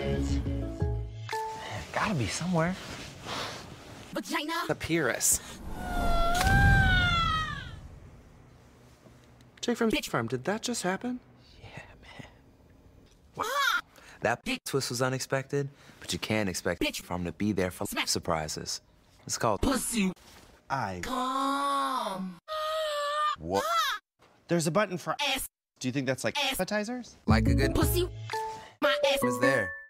Gotta be somewhere. Vagina. Papyrus. Jake from Bitch Farm, did that just happen? Yeah, man. What? That twist was unexpected, but you can't expect Bitch Farm to be there for surprises. It's called Pussy. Come. What? There's a button for ass. Do you think that's like appetizers? like a good Pussy. My ass was there.